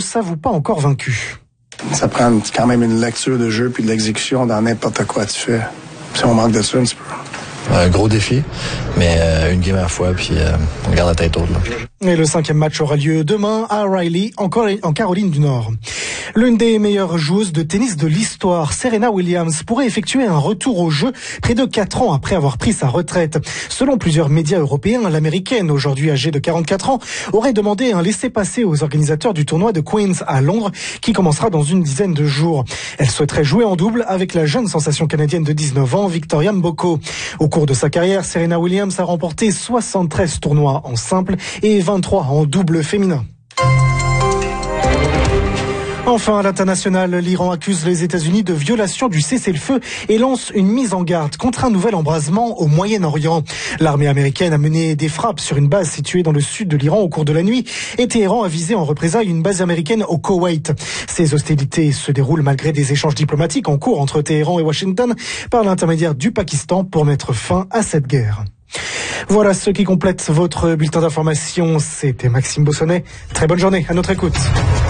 s'avoue pas encore vaincu. Ça prend quand même une lecture de jeu puis de l'exécution dans n'importe quoi tu fais. Si on manque de ça un petit peu. Un gros défi, mais une game à la fois, puis on garde la tête haute. Là. Et le 5e match aura lieu demain à Raleigh, en Caroline du Nord. L'une des meilleures joueuses de tennis de l'histoire, Serena Williams, pourrait effectuer un retour au jeu près de 4 ans après avoir pris sa retraite. Selon plusieurs médias européens, l'américaine, aujourd'hui âgée de 44 ans, aurait demandé un laissez-passer aux organisateurs du tournoi de Queens à Londres, qui commencera dans une dizaine de jours. Elle souhaiterait jouer en double avec la jeune sensation canadienne de 19 ans, Victoria Mboko. Au cours de sa carrière, Serena Williams a remporté 73 tournois en simple et 23 en double féminin. Enfin, à l'international, l'Iran accuse les États-Unis de violation du cessez-le-feu et lance une mise en garde contre un nouvel embrasement au Moyen-Orient. L'armée américaine a mené des frappes sur une base située dans le sud de l'Iran au cours de la nuit et Téhéran a visé en représailles une base américaine au Koweït. Ces hostilités se déroulent malgré des échanges diplomatiques en cours entre Téhéran et Washington par l'intermédiaire du Pakistan pour mettre fin à cette guerre. Voilà ce qui complète votre bulletin d'information. C'était Maxime Bossonnet. Très bonne journée, à notre écoute.